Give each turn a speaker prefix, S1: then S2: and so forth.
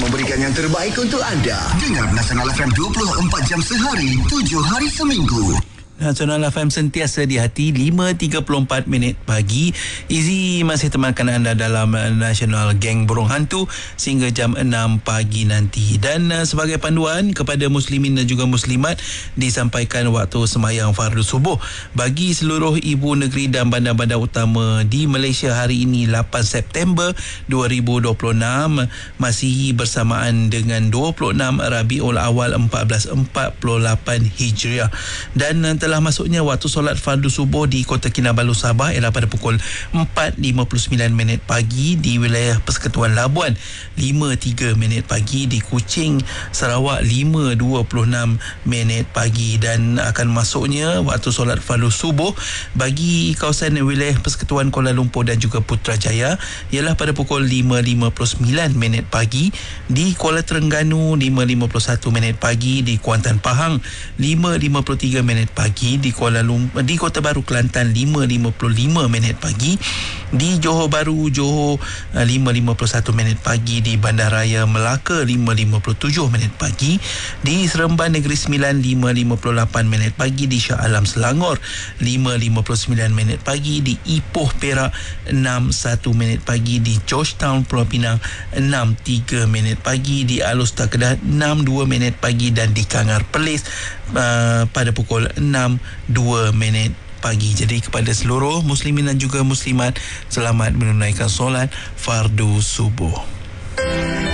S1: memberikan yang terbaik untuk anda. Dengar Nasional FM 24 jam sehari, 7 hari seminggu.
S2: Nasional FM sentiasa di hati 5.34 pagi. Izzy masih temankan anda dalam Nasional Geng Burung Hantu sehingga jam 6 pagi nanti. Dan sebagai panduan kepada muslimin dan juga muslimat, disampaikan waktu sembahyang fardu subuh bagi seluruh ibu negeri dan bandar-bandar utama di Malaysia hari ini 8 September 2026 Masihi bersamaan dengan 26 Rabiul Awal 1448 Hijriah. Dan telah masuknya waktu solat fardu subuh di Kota Kinabalu Sabah ialah pada pukul 4.59 pagi, di wilayah Persekutuan Labuan 5.3 pagi, di Kuching Sarawak 5.26 pagi, dan akan masuknya waktu solat fardu subuh bagi kawasan wilayah Persekutuan Kuala Lumpur dan juga Putrajaya ialah pada pukul 5.59 pagi, di Kuala Terengganu 5.51 pagi, di Kuantan Pahang 5.53 pagi, di Kuala Lumpur, di Kota Baru Kelantan 5.55 pagi, di Johor Bahru Johor 5.51 pagi, di Bandaraya Melaka 5.57 pagi, di Seremban Negeri Sembilan 5.58 pagi, di Shah Alam Selangor 5.59 pagi, di Ipoh Perak 6.1 pagi, di Georgetown Pulau Pinang 6.3 pagi, di Alor Kedah 6.2 pagi, dan di Kangar Perlis pada pukul 6.2 pagi. Jadi kepada seluruh muslimin dan juga muslimat, selamat menunaikan solat fardu subuh.